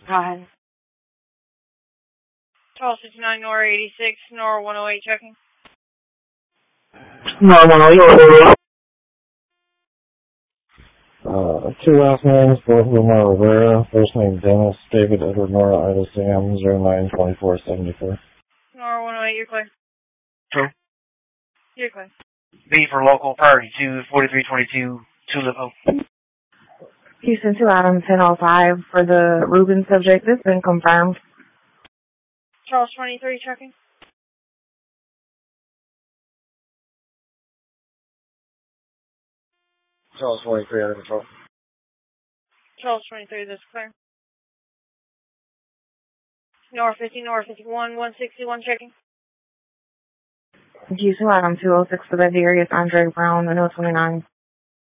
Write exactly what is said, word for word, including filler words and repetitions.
ahead. Charles fifty-nine, Nora eighty-six, Nora one oh eight, checking. Nora one oh eight. Uh, two last names, both of them are Rivera. First name Dennis, David Edward Nora Ida Sam, zero nine twenty-four seventy-four. Nora one oh eight, you're clear. True. You're clear. B for local, priority two, forty-three twenty-two, Tulip Oak. Houston to Adam ten oh five for the Rubin subject. This has been confirmed. Charles twenty-three, checking. Charles twenty-three, under control. Charles twenty-three, that's clear. Nora fifty, Nora fifty-one, one sixty-one, checking. Houston Adam two oh six for the Darius Andre Brown, Renault twenty-nine.